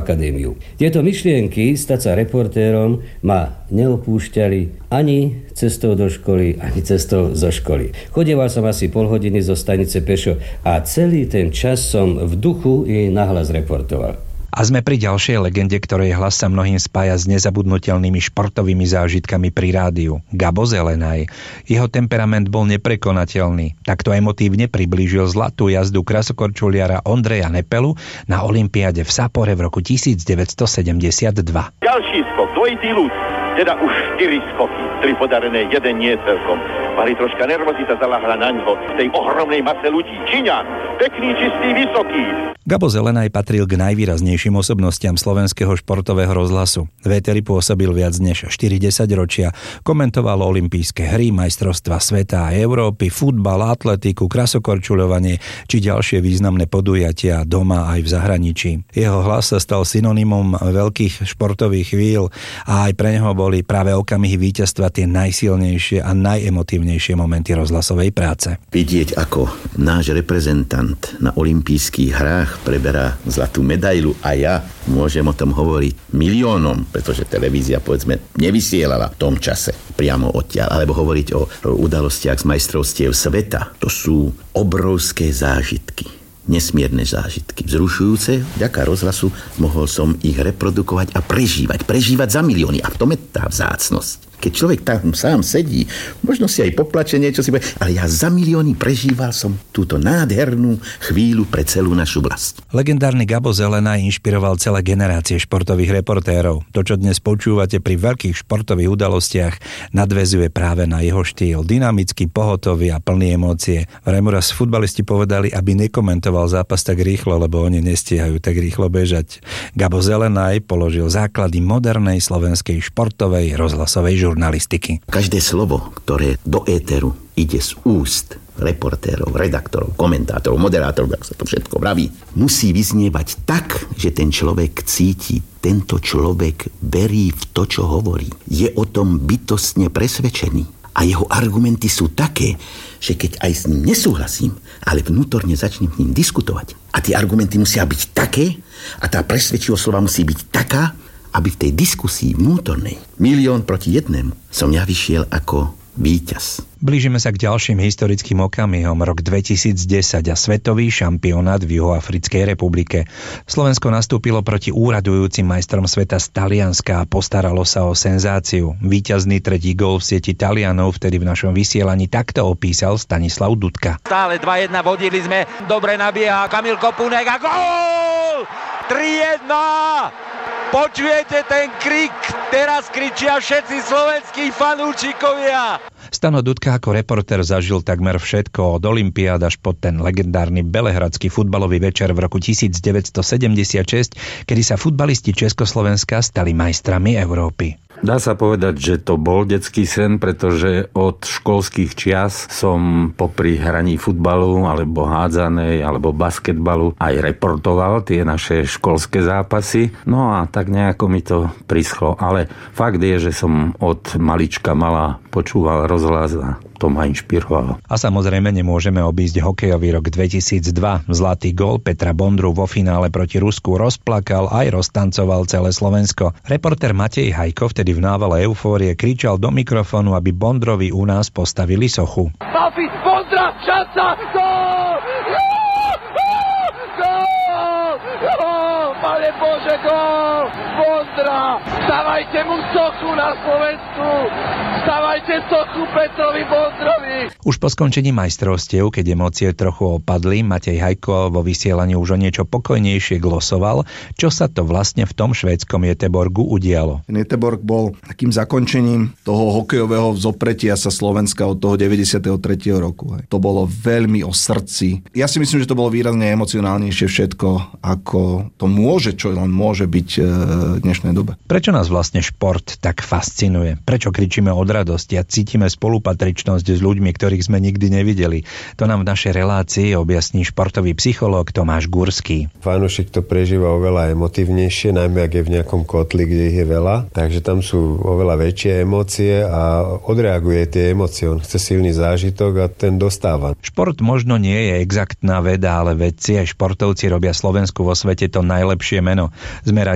akadémiu. Tieto myšlienky stať sa reportérom ma neopúšťali ani cestou do školy, ani cestou zo školy. Chodieval som asi pol hodiny zo stanice pešo a celý ten čas som v duchu jej nahlas reportoval. A sme pri ďalšej legende, ktorej hlas sa mnohým spája s nezabudnutelnými športovými zážitkami pri rádiu. Gabo Zelenaj. Jeho temperament bol neprekonateľný. Takto emotívne priblížil zlatú jazdu krasokorčuliara Ondreja Nepelu na olympiáde v Sapore v roku 1972. Ďalší skok, dvojitý ľud, teda už 4 skoky, 3 podarené, jeden nie celkom. Mali troška nervozita zaláhla na ňo v tej ohromnej mase ľudí. Číňan, pekný, čistý, vysoký. Gabo Zelenaj patril k najvýraznejším osobnostiam slovenského športového rozhlasu. V éteri pôsobil viac než 40 ročia. Komentoval olympijské hry, majstrovstvá sveta a Európy, futbal, atletiku, krasokorčuľovanie či ďalšie významné podujatia doma aj v zahraničí. Jeho hlas sa stal synonymom veľkých športových chvíľ a aj pre neho boli práve okamihy víťazstva tie najsilnejšie a najemotívnejšie momenty rozhlasovej práce. Vidieť, ako náš reprezentant na olympijských hrách preberá zlatú medailu a ja môžem o tom hovoriť miliónom, pretože televízia, povedzme, nevysielala v tom čase priamo odtiaľ, alebo hovoriť o udalostiach z majstrovstiev sveta. To sú obrovské zážitky. Nesmierne zážitky. Vzrušujúce, vďaka rozhlasu mohol som ich reprodukovať a prežívať za milióny. A v tom je tá vzácnosť. Keď človek tam sám sedí, možno si aj poplače niečo si povie, ale ja za milióny prežíval som túto nádhernú chvíľu pre celú našu vlast. Legendárny Gabo Zelenaj inšpiroval celé generácie športových reportérov. To, čo dnes počúvate pri veľkých športových udalostiach, nadväzuje práve na jeho štýl. Dynamický, pohotový a plný emócie. Vraj mu raz futbalisti povedali, aby nekomentoval zápas tak rýchlo, lebo oni nestíhajú tak rýchlo bežať. Gabo Zelenaj položil základy modernej slovenskej športovej rozhlasovej žurnalistiky. Každé slovo, ktoré do éteru ide z úst reportérov, redaktorov, komentátorov, moderátorov, ako sa to všetko vraví, musí vyznievať tak, že ten človek cíti, tento človek verí v to, čo hovorí. Je o tom bytostne presvedčený. A jeho argumenty sú také, že keď aj s ním nesúhlasím, ale vnútorne začnem s ním diskutovať. A tie argumenty musia byť také a tá presvedčivosť slova musí byť taká, aby v tej diskusii vnútornej 1,000,000 proti 1 som ja vyšiel ako víťaz. Blížime sa k ďalším historickým okamihom. Rok 2010 a svetový šampionát v Juhoafrickej republike. Slovensko nastúpilo proti úradujúcim majstrom sveta z Talianska a postaralo sa o senzáciu. Víťazný tretí gól v sieti Talianov vtedy v našom vysielaní takto opísal Stanislav Dudka. Stále 2-1 vodili sme, dobre nabieha Kamil Kopunek a gól! 3-1! Počujete ten krik? Teraz kričia všetci slovenskí fanúčikovia. Stano Dudka ako reportér zažil takmer všetko od olympiád až po ten legendárny belehradský futbalový večer v roku 1976, kedy sa futbalisti Československa stali majstrami Európy. Dá sa povedať, že to bol detský sen, pretože od školských čias som popri hraní futbalu alebo hádzanej alebo basketbalu aj reportoval tie naše školské zápasy. No a tak nejako mi to prischlo. Ale fakt je, že som od malička mala počúval rozhlas a to ma inšpirovalo. A samozrejme nemôžeme obísť hokejový rok 2002. Zlatý gól Petra Bondru vo finále proti Rusku rozplakal aj roztancoval celé Slovensko. Reportér Matej Hajko vtedy v návale eufórie kričal do mikrofónu, aby Bondrovi u nás postavili sochu. Papi, Bondra, šanca, gól! Gól! Pane Bože, gól! Bondra! Stavajte mu sochu na Slovensku! Stavajte sochu Petrovi Bondrovi! Už po skončení majstrovstiev, keď emócie trochu opadli, Matej Hajko vo vysielaní už o niečo pokojnejšie glosoval, čo sa to vlastne v tom švédskom Göteborgu udialo. Göteborg bol takým zakončením toho hokejového vzopretia sa Slovenska od toho 93. roku. To bolo veľmi o srdci. Ja si myslím, že to bolo výrazne emocionálnejšie všetko, ako to môže, čo len môže byť v dnešnej dobe. Prečo nás vlastne šport tak fascinuje? Prečo kričíme od radosti a cítime spolupatričnosť s ľuďmi, ktorých sme nikdy nevideli? To nám v našej relácii objasní športový psychológ Tomáš Gurský. Fanúšik to prežíva oveľa emotívnejšie, najmä ak je v nejakom kotli, kde ich je veľa, takže tam sú oveľa väčšie emócie a odreaguje tie emócie. On chce silný zážitok a ten dostáva. Šport možno nie je exaktná veda, ale vedci aj športovci robia Slovensku vo svete to najlepšie meno. Sme